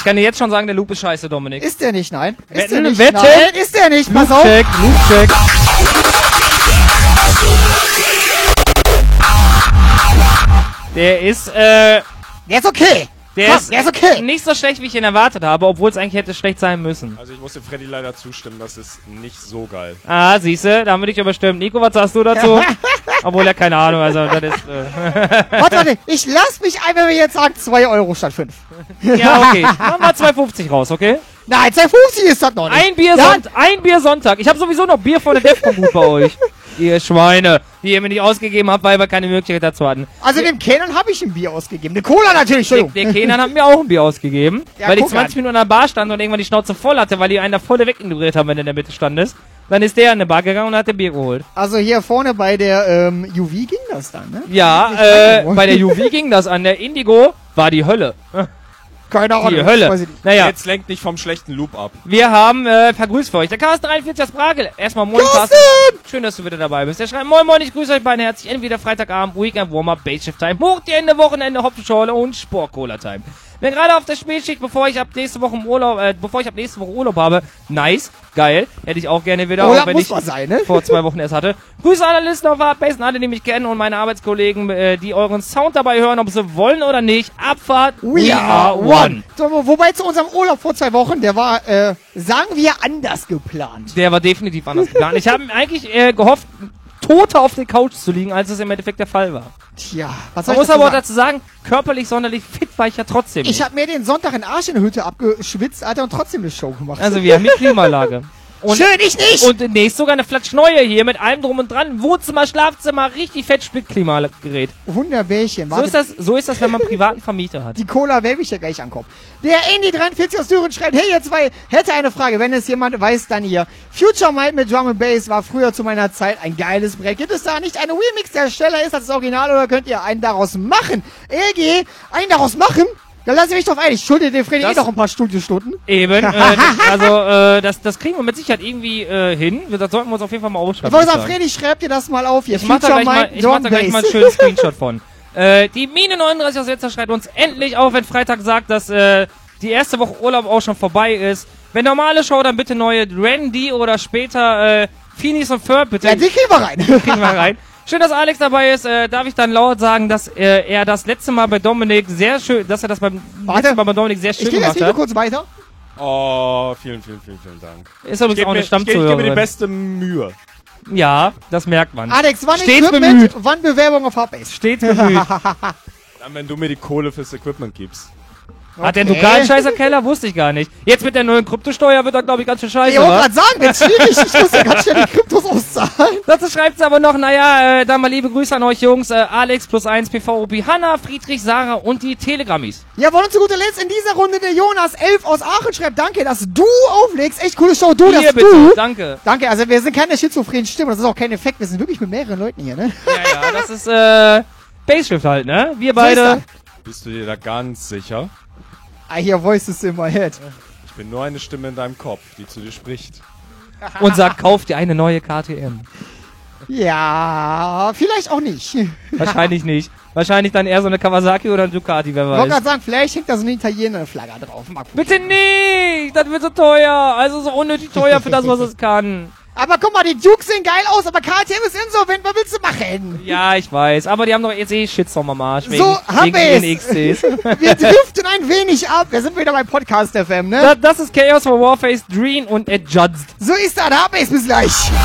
Ich kann dir jetzt schon sagen, der Loop ist scheiße, Dominik. Ist der nicht, nein. Ist Wetten, der nicht, Wette? nein. Ist der nicht, pass auf. Loop-Check. Der ist, Der ist okay. der Der ist okay. nicht so schlecht, wie ich ihn erwartet habe, obwohl es eigentlich hätte schlecht sein müssen. Also ich muss dem Freddy leider zustimmen, das ist nicht so geil. Ah, siehste, da haben wir dich überstimmt. Nico, was sagst du dazu? Obwohl er keine Ahnung, also das ist, Warte, ich lass mich ein, wenn wir jetzt sagen 2 Euro statt 5. ja, okay. Machen wir 2,50 raus, okay? Nein, 2,50 ist das noch nicht. Ein Bier Sonntag. Ich habe sowieso noch Bier von der Defcon-Gut bei euch. Ihr Schweine, die ihr mir nicht ausgegeben habt, weil wir keine Möglichkeit dazu hatten. Also dem Kenan habe ich ein Bier ausgegeben. Eine Cola natürlich, Der Entschuldigung. Kenan hat mir auch ein Bier ausgegeben, Ja, weil ich guck 20 an. Minuten an der Bar stand und irgendwann die Schnauze voll hatte, weil die einen da voll wegignoriert haben, wenn er in der Mitte standest. Dann ist der in eine Bar gegangen und hat ein Bier geholt. Also hier vorne bei der UV ging das dann, ne? Ja, bei der UV ging das. An der Indigo war die Hölle. Keine Ahnung. Die Hölle. weiß ich nicht. Naja, Jetzt lenkt nicht vom schlechten Loop ab. wir haben vergrüßt für euch. Der Chaos 43 aus Bragel. Erstmal moin, Carsten. Schön, dass du wieder dabei bist. Der schreibt, moin, moin, ich grüße euch beide herzlich. Entweder Freitagabend, Weekend, Warm-Up, Base-Shift-Time, hoch die Ende, Wochenende, Hopfenschorle und Sport-Cola-Time. Bin gerade auf der Spätschicht, bevor ich ab nächste Woche Urlaub habe. Nice, geil. Hätte ich auch gerne wieder, Urlaub auch wenn muss ich mal sein, ne? vor 2 Wochen erst hatte. Grüße alle Listener auf Hardbase, alle, die mich kennen und meine Arbeitskollegen, die euren Sound dabei hören, ob sie wollen oder nicht. Abfahrt, We are one. So, wobei zu unserem Urlaub vor 2 Wochen, der war, sagen wir, anders geplant. Der war definitiv anders geplant. Ich habe eigentlich gehofft, toter auf der Couch zu liegen, als es im Endeffekt der Fall war. Tja, was soll Man ich muss aber auch dazu dazu sagen, körperlich sonderlich fit war ich ja trotzdem Ich nicht. habe mir den Sonntag in Arsch in der Hütte abgeschwitzt, Alter, und trotzdem eine Show gemacht. Also wir haben die Klimaanlage. Und, schön, ich nicht! und demnächst sogar eine Flatsch neue hier mit allem drum und dran. Wohnzimmer, Schlafzimmer, richtig fett Splitklimagerät. Wunderbärchen. So ist das, wenn man einen privaten Vermieter hat. Die Cola werde ich ja gleich ankommen. Der Indy43 aus Düren schreibt, hey ihr zwei, hätte eine Frage, wenn es jemand weiß, dann ihr. Future Might mit Drum and Bass war früher zu meiner Zeit ein geiles Brett. Gibt es da nicht einen Remix, der schneller ist als das Original, oder könnt ihr einen daraus machen? LG, einen daraus machen? Dann lass ich mich drauf ein. Ich schulde dem Freddy Das- noch ein paar Studiostunden. Eben, das kriegen wir mit Sicherheit irgendwie hin. Das sollten wir uns auf jeden Fall mal aufschreiben. Ich wollte sagen, würde ich Freddy, schreib dir das mal auf. Hier, Ich mach da Future gleich mal, Might, ich mach Drum da gleich mal einen Bass. schönen Screenshot von. Die Mine 39 aus Wetzlar schreibt uns endlich auf, wenn Freitag sagt, dass die erste Woche Urlaub auch schon vorbei ist. Wenn normale Show, dann bitte neue Randy oder später Finis und Ferb, bitte. Ja, die kriegen wir rein. Kriegen wir rein. Schön, dass Alex dabei ist. Darf ich dann laut sagen, dass er das letzte Mal bei Dominik sehr schön, dass er das beim letzten Mal bei Dominik sehr Ich schön gehe jetzt gemacht wieder hat. kurz weiter. Oh, vielen Dank. Ist übrigens auch eine Ich gebe mir die Stammzuhörerin. beste Mühe. Ja, das merkt man. Alex, wann Stets Equipment, bemüht. wann Bewerbung auf Hardbase? Stets bemüht. Dann, wenn du mir die Kohle fürs Equipment gibst. Hat der Ducal einen scheißer Keller? Wusste ich gar nicht. Jetzt mit der neuen Kryptosteuer wird er, glaube ich, ganz schön scheiße, Ich wollte wa? gerade sagen, wird's schwierig. Ich muss ja ganz schnell die Kryptos auszahlen. Dazu schreibt sie aber noch, naja, dann mal liebe Grüße an euch Jungs. Alex +1, PVOP, Hanna, Friedrich, Sarah und die Telegrammis. Jawohl, und zu guter Letzt in dieser Runde der Jonas 11 aus Aachen schreibt, danke, dass du auflegst. Echt coole Show. Du, Hier dass bitte, du. danke. Danke, also wir sind keine schizophrenen Stimmen. Das ist auch kein Effekt. Wir sind wirklich mit mehreren Leuten hier, ne? Ja, das ist Basshift halt, ne? Wir So ist beide. Bist du dir da ganz sicher? I hear voices in my head. Ich bin nur eine Stimme in deinem Kopf, die zu dir spricht. Und sagt, kauf dir eine neue KTM. Ja, vielleicht auch nicht. Ich Wahrscheinlich nicht. Wahrscheinlich dann eher so eine Kawasaki oder eine Ducati, wer wollte weiß. gerade sagen, vielleicht hängt da so eine Italiener-Flagge drauf. Mal gucken. Bitte nicht! Das wird so teuer. Also so unnötig teuer für das, was es kann. Aber guck mal, die Dukes sehen geil aus, aber KTM ist insolvent. Was willst du machen? Ja, ich weiß. Aber die haben doch jetzt Shitstorm am Arsch. Wegen, So, hab wegen ich's. ihren XCs. Wir driften ein wenig ab. Wir sind wieder bei Podcast FM, ne? Das ist Chaos for Warface, Dream und Adjudged. So ist das. Hab ich's. Bis gleich.